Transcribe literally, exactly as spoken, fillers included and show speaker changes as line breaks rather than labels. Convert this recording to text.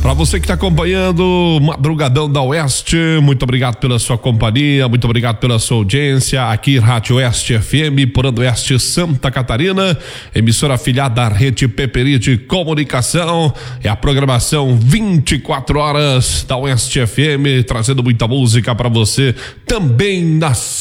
Para você que está acompanhando Madrugadão da Oeste, muito obrigado pela sua companhia, muito obrigado pela sua audiência. Aqui Rádio Oeste F M, Porando Oeste, Santa Catarina, emissora afiliada da Rede Peperi de Comunicação. É a programação vinte e quatro horas da Oeste F M, trazendo muita música para você também nas